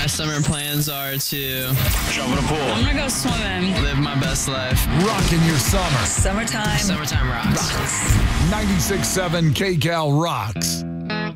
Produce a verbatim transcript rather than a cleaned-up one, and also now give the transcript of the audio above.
My summer plans are to jump in a pool. I'm gonna go swimming. Live my best life. Rocking your summer. Summertime. Summertime rocks. Rocks. ninety-six point seven K Cal rocks.